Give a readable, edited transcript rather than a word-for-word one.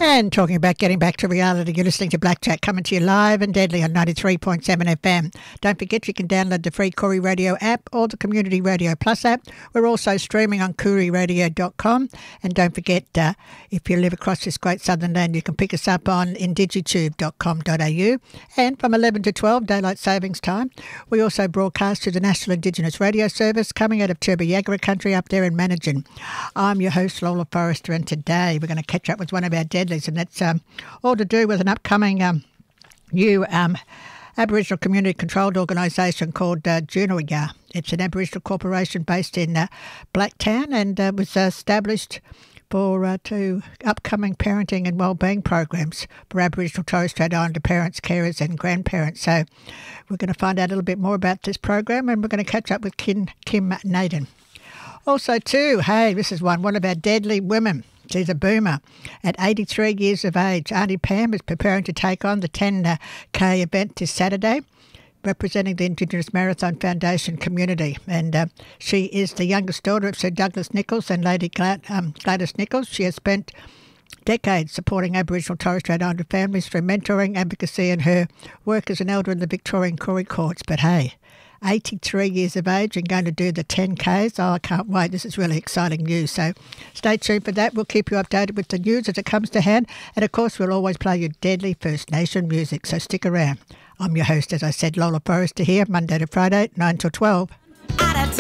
And talking about getting back to reality, you're listening to Blackjack coming to you live and deadly on 93.7 FM. Don't forget you can download the free Koori Radio app or the Community Radio Plus app. We're also streaming on kooriradio.com. And don't forget, if you live across this great southern land, you can pick us up on indigitube.com.au. And from 11 to 12, Daylight Savings Time, we also broadcast to the National Indigenous Radio Service coming out of Turbo-Yagara country up there in Managin. I'm your host, Lola Forrester, and today we're going to catch up with one of our deadlies, and that's all to do with an upcoming new Aboriginal community-controlled organisation called Junawiga. It's an Aboriginal corporation based in Blacktown and was established for two upcoming parenting and wellbeing programs for Aboriginal Torres Strait Islander parents, carers and grandparents. So we're going to find out a little bit more about this program, and we're going to catch up with Kim Naden. Also too, hey, this is one of our deadly women. She's a boomer. At 83 years of age, Auntie Pam is preparing to take on the 10K event this Saturday, representing the Indigenous Marathon Foundation community. And she is the youngest daughter of Sir Douglas Nicholls and Lady Gladys Nicholls. She has spent decades supporting Aboriginal Torres Strait Islander families through mentoring, advocacy and her work as an elder in the Victorian Koori Courts. But hey, 83 years of age and going to do the 10Ks. Oh, I can't wait. This is really exciting news. So stay tuned for that. We'll keep you updated with the news as it comes to hand. And, of course, we'll always play your deadly First Nation music. So stick around. I'm your host, as I said, Lola Forrester here, Monday to Friday, 9 till 12.